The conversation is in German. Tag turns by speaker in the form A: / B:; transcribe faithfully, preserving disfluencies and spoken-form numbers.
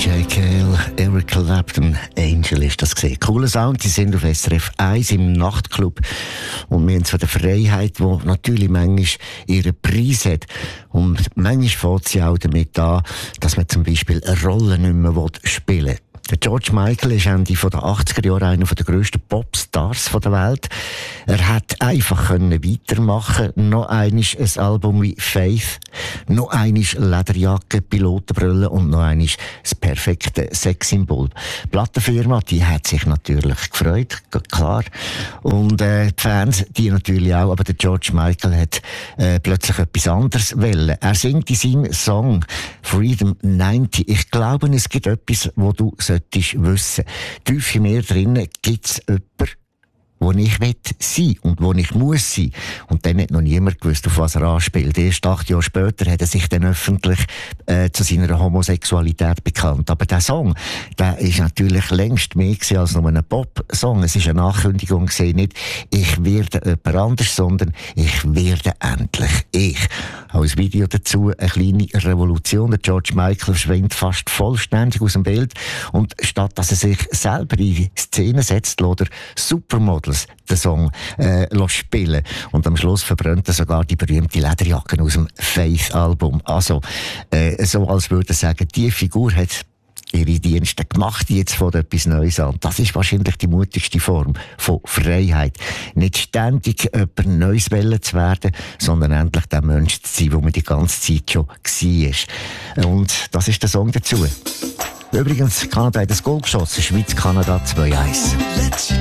A: J. Cale, Eric Clapton, Angel ist das gesehen. Cooler Sound, die sind auf S R F eins im Nachtclub. Und wir haben zwar die Freiheit, die natürlich manchmal ihren Preis hat. Und manchmal fängt sie auch damit an, dass man zum Beispiel eine Rolle nicht mehr spielen will. Der George Michael ist Ende der achtziger Jahre einer der grössten Popstars der Welt. Er hat einfach können weitermachen. Noch einmal ein Album wie Faith, noch einmal Lederjacke, Pilotenbrille und noch einmal das perfekte Sexsymbol. Die Plattenfirma, die hat sich natürlich gefreut, klar. Und äh, die Fans, die natürlich auch. Aber der George Michael hat äh, plötzlich etwas anderes wollen. Er singt in seinem Song Freedom neunzig. Ich glaube, es gibt etwas, wo du solltest wissen. Tief in mir drinnen gibt es jemanden, wo ich will sein und wo ich muss sein. Und dann hat noch niemand gewusst, auf was er anspielt. Erst acht Jahre später hat er sich dann öffentlich äh, zu seiner Homosexualität bekannt. Aber der Song, der ist natürlich längst mehr gewesen als nur ein Pop-Song. Es ist eine Ankündigung gewesen, nicht «Ich werde jemand anders», sondern «Ich werde endlich ich». Als Video dazu eine kleine Revolution. Der George Michael verschwindet fast vollständig aus dem Bild. Und statt dass er sich selber in die Szene setzt, lässt er Supermodels den Song äh, spielen. Und am Schluss verbrennt er sogar die berühmte Lederjacke aus dem Faith-Album. Also, äh, so als würde er sagen, die Figur hat ihre Dienste gemacht, jetzt fängt etwas Neues an. Das ist wahrscheinlich die mutigste Form von Freiheit. Nicht ständig jemand Neues wollen zu werden, sondern endlich der Mensch zu sein, der man die ganze Zeit schon war. Und das ist der Song dazu. Übrigens, Kanada hat das Goal geschossen, Schweiz-Kanada zwei eins.